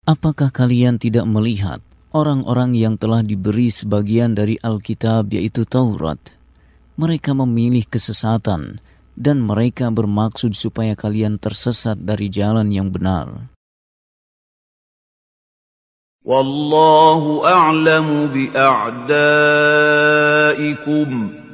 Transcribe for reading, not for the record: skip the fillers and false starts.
Apakah kalian tidak melihat orang-orang yang telah diberi sebagian dari Alkitab yaitu Taurat? Mereka memilih kesesatan dan mereka bermaksud supaya kalian tersesat dari jalan yang benar. Wallahu a'lamu bi'a'daikum